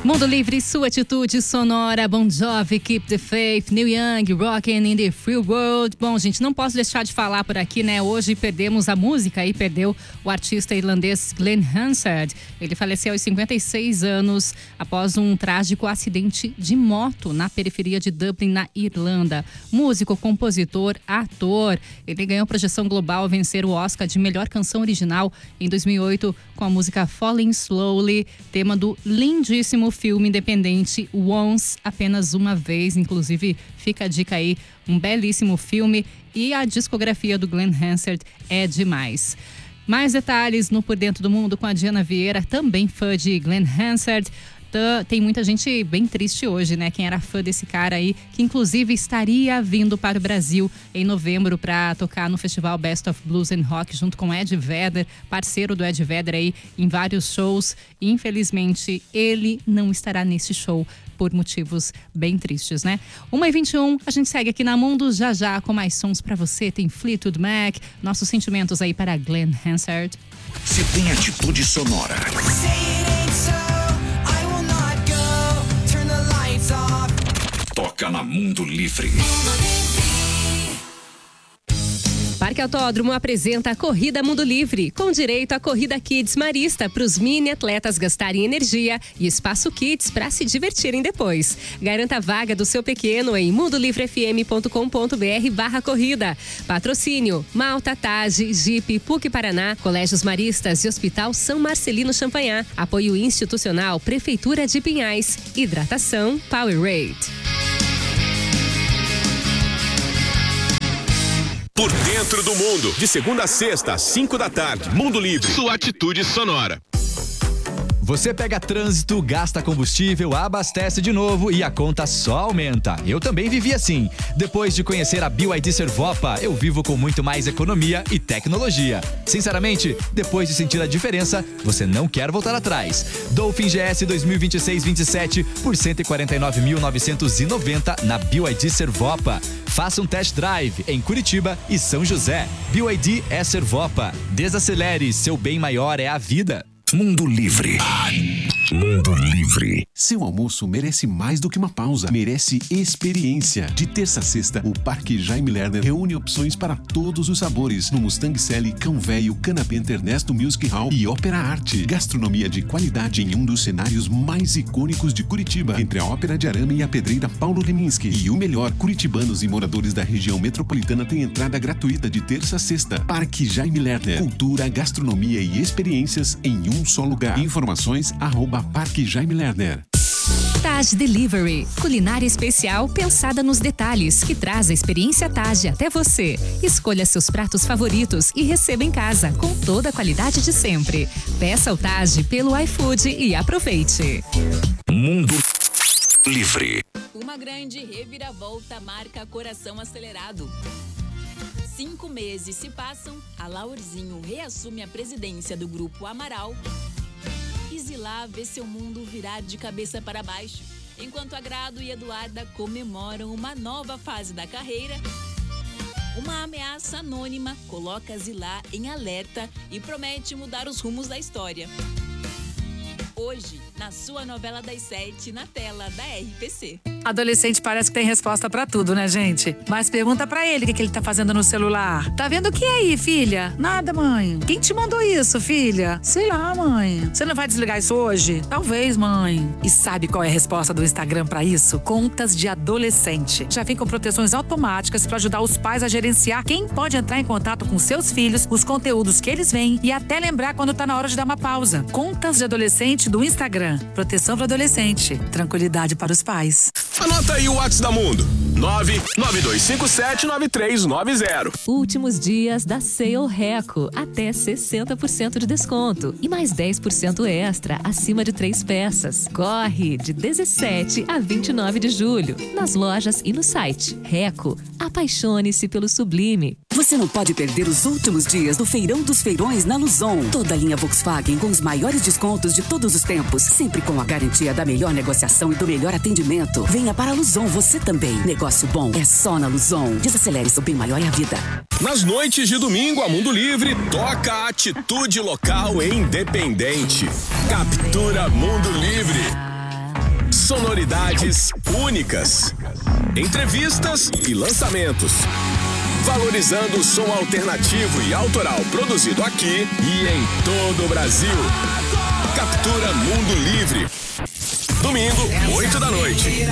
Mundo Livre, sua atitude sonora. Bon Jovi, Keep the Faith, Neil Young, Rockin' in the Free World. Bom, gente, não posso deixar de falar por aqui, né? Hoje perdemos a música e perdeu o artista irlandês Glenn Hansard. Ele faleceu aos 56 anos após um trágico acidente de moto na periferia de Dublin, na Irlanda. Músico, compositor, ator. Ele ganhou projeção global ao vencer o Oscar de melhor canção original em 2008 com a música Falling Slowly, tema do lindíssimo filme independente Once, Apenas Uma Vez. Inclusive, fica a dica aí, um belíssimo filme, e a discografia do Glenn Hansard é demais. Mais detalhes no Por Dentro do Mundo com a Diana Vieira, também fã de Glenn Hansard. Tem muita gente bem triste hoje, né? Quem era fã desse cara aí, que inclusive estaria vindo para o Brasil em novembro para tocar no festival Best of Blues and Rock junto com Ed Vedder, parceiro do Ed Vedder aí em vários shows. Infelizmente, ele não estará nesse show por motivos bem tristes, né? 1h21, a gente segue aqui na Mundo já com mais sons para você. Tem Fleetwood Mac, nossos sentimentos aí para Glenn Hansard. Se tem atitude sonora, toca na Mundo Livre. Parque Autódromo apresenta a Corrida Mundo Livre, com direito à Corrida Kids Marista para os mini atletas gastarem energia e espaço Kids para se divertirem depois. Garanta a vaga do seu pequeno em mundolivrefm.com.br/corrida. Patrocínio: Malta, Tage, Jeep, PUC Paraná, Colégios Maristas e Hospital São Marcelino Champagnat. Apoio institucional: Prefeitura de Pinhais. Hidratação Powerade. Por Dentro do Mundo, de segunda a sexta, às 5 da tarde. Mundo Livre, sua atitude sonora. Você pega trânsito, gasta combustível, abastece de novo e a conta só aumenta. Eu também vivi assim. Depois de conhecer a BYD Servopa, eu vivo com muito mais economia e tecnologia. Sinceramente, depois de sentir a diferença, você não quer voltar atrás. Dolphin GS 2026-27 por 149.990 na BYD Servopa. Faça um test drive em Curitiba e São José. BYD é Servopa. Desacelere, seu bem maior é a vida. Mundo Livre. Mundo Livre. Seu almoço merece mais do que uma pausa, merece experiência. De terça a sexta, o Parque Jaime Lerner reúne opções para todos os sabores. No Mustang Sally, Cão Véio, Canapé Ernesto Music Hall e Ópera Arte. Gastronomia de qualidade em um dos cenários mais icônicos de Curitiba, entre a Ópera de Arame e a Pedreira Paulo Leminski. E o melhor, curitibanos e moradores da região metropolitana têm entrada gratuita de terça a sexta. Parque Jaime Lerner. Cultura, gastronomia e experiências em um só lugar. Informações @Parque Jaime Lerner. Taj Delivery, culinária especial pensada nos detalhes, que traz a experiência Taj até você. Escolha seus pratos favoritos e receba em casa com toda a qualidade de sempre. Peça o Taj pelo iFood e aproveite. Mundo Livre. Uma grande reviravolta marca Coração Acelerado. 5 meses se passam, a Laurzinho reassume a presidência do Grupo Amaral. E Zilá vê seu mundo virar de cabeça para baixo, enquanto Agrado e Eduarda comemoram uma nova fase da carreira. Uma ameaça anônima coloca Zilá em alerta e promete mudar os rumos da história. Hoje, na sua novela das 7, na tela da RPC. Adolescente parece que tem resposta pra tudo, né, gente? Mas pergunta pra ele o que ele tá fazendo no celular. Tá vendo o que aí, filha? Nada, mãe. Quem te mandou isso, filha? Sei lá, mãe. Você não vai desligar isso hoje? Talvez, mãe. E sabe qual é a resposta do Instagram pra isso? Contas de adolescente. Já vem com proteções automáticas pra ajudar os pais a gerenciar quem pode entrar em contato com seus filhos, os conteúdos que eles veem e até lembrar quando tá na hora de dar uma pausa. Contas de adolescente do Instagram. Proteção para adolescente. Tranquilidade para os pais. Anota aí o WhatsApp da Mundo. 992579390. Últimos dias da Sale Reco. Até 60% de desconto. E mais 10% extra acima de 3 peças. Corre de 17 a 29 de julho. Nas lojas e no site. Reco. Apaixone-se pelo sublime. Você não pode perder os últimos dias do Feirão dos Feirões na Luzon. Toda a linha Volkswagen com os maiores descontos de todos os tempos. Sempre com a garantia da melhor negociação e do melhor atendimento. Venha para a Luzon você também. Negócio bom é só na Luzon. Desacelere, seu bem maior é a vida. Nas noites de domingo, a Mundo Livre toca a atitude local e independente. Captura Mundo Livre. Sonoridades únicas. Entrevistas e lançamentos. Valorizando o som alternativo e autoral produzido aqui e em todo o Brasil. Captura Mundo Livre. Domingo, 8 da noite.